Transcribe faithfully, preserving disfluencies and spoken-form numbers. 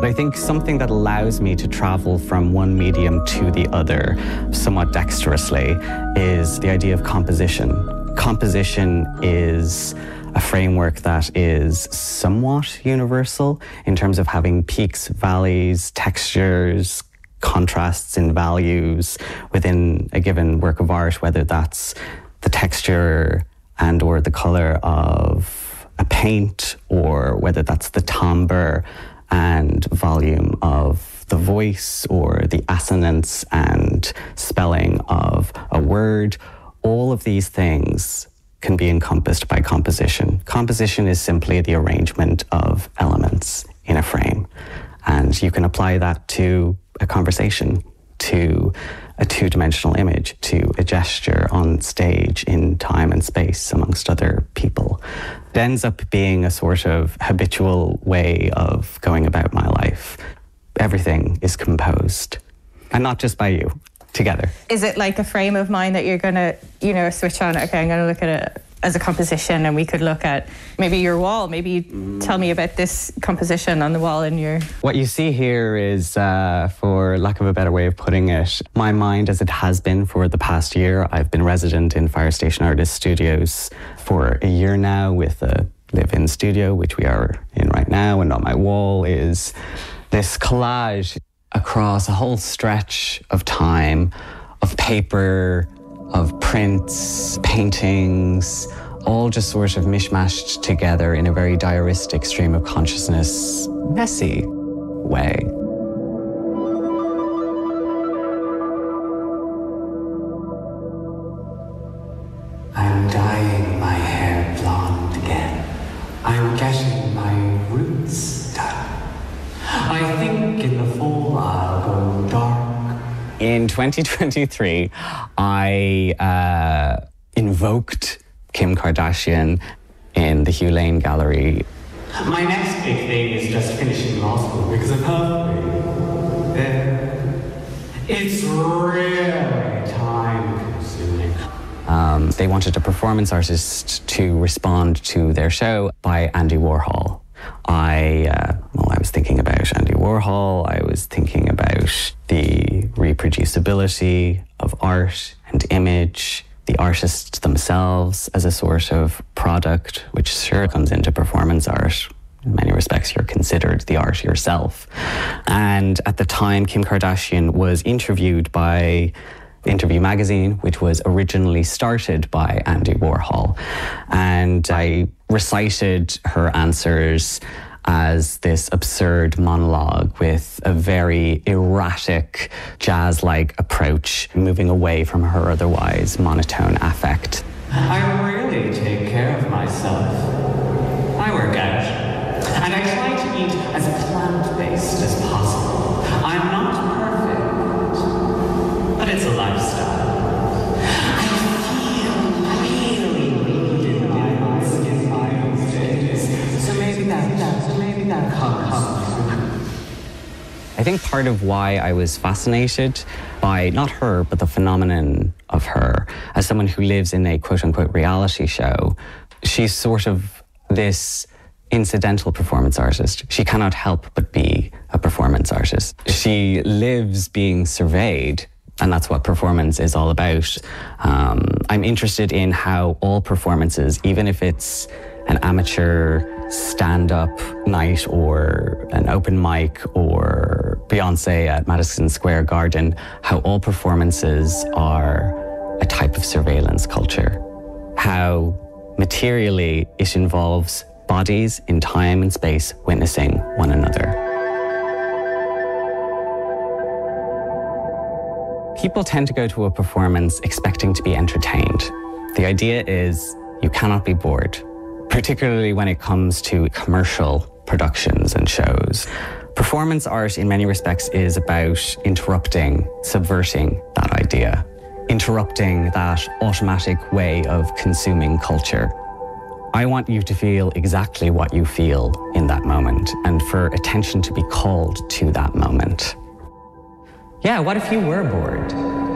But I think something that allows me to travel from one medium to the other somewhat dexterously is the idea of composition. Composition is a framework that is somewhat universal in terms of having peaks, valleys, textures, contrasts in values within a given work of art, whether that's the texture and or the color of a paint, or whether that's the timbre and volume of the voice, or the assonance and spelling of a word. All of these things can be encompassed by composition. Composition is simply the arrangement of elements in a frame. And you can apply that to a conversation, to a two-dimensional image, to a gesture on stage in time and space amongst other people. It ends up being a sort of habitual way of going about my life. Everything is composed, and not just by you, together. Is it like a frame of mind that you're going to, you know, switch on, okay, I'm going to look at it as a composition, and we could look at maybe your wall, maybe you mm. tell me about this composition on the wall in your... What you see here is, uh, for lack of a better way of putting it, my mind as it has been for the past year. I've been resident in Fire Station Artist Studios for a year now with a live-in studio, which we are in right now, and on my wall is this collage across a whole stretch of time of paper, of prints, paintings, all just sort of mishmashed together in a very diaristic stream of consciousness, messy way. I'm dyeing my hair blonde again. I'm getting my roots done. I think in the fall I'll go dark. In twenty twenty-three, I uh, invoked Kim Kardashian in the Hugh Lane Gallery. My next big thing is just finishing law school because of her. There. It's really time-consuming. Um, they wanted a performance artist to respond to their show by Andy Warhol. I, uh, well, I was thinking about Andy Warhol. I was thinking about the reproducibility of art and image, the artists themselves as a sort of product, which sure comes into performance art. In many respects, you're considered the art yourself. And at the time, Kim Kardashian was interviewed by Interview magazine, which was originally started by Andy Warhol. And I recited her answers as this absurd monologue with a very erratic, jazz-like approach, moving away from her otherwise monotone affect. I really take care of myself. I work out, and I try to eat as plant-based as possible. I'm not perfect, but it's a lifestyle. I feel really weak in my skin by these days, so maybe that, that, so maybe that comes. I think part of why I was fascinated by not her, but the phenomenon of her, as someone who lives in a quote-unquote reality show, she's sort of this incidental performance artist. She cannot help but be a performance artist. She lives being surveyed, and that's what performance is all about. Um, I'm interested in how all performances, even if it's an amateur stand-up night or an open mic or Beyonce at Madison Square Garden, how all performances are a type of surveillance culture. How materially it involves bodies in time and space witnessing one another. People tend to go to a performance expecting to be entertained. The idea is you cannot be bored, particularly when it comes to commercial productions and shows. Performance art, in many respects, is about interrupting, subverting that idea, interrupting that automatic way of consuming culture. I want you to feel exactly what you feel in that moment, and for attention to be called to that moment. Yeah, what if you were bored?